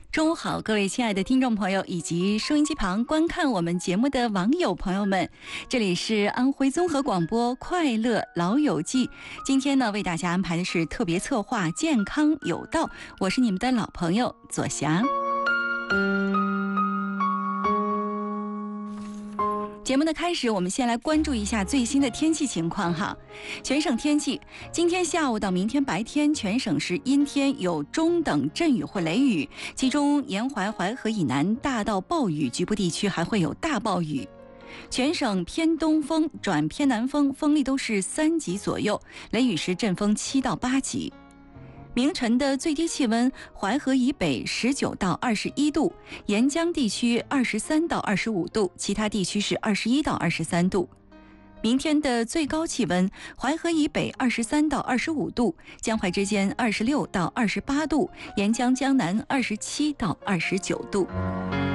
中午好，各位亲爱的听众朋友以及收音机旁观看我们节目的网友朋友们，这里是安徽综合广播快乐老友记。今天呢，为大家安排的是特别策划健康有道，我是你们的老朋友左霞。节目的开始，我们先来关注一下最新的天气情况哈。全省天气，今天下午到明天白天，全省是阴天，有中等阵雨或雷雨，其中沿淮淮河以南大到暴雨，局部地区还会有大暴雨。全省偏东风转偏南风，风力都是3级左右，雷雨时阵风7到8级。明晨的最低气温，淮河以北19到21度，沿江地区23到25度，其他地区是21到23度。明天的最高气温，淮河以北23到25度，江淮之间26到28度，沿江江南27到29度。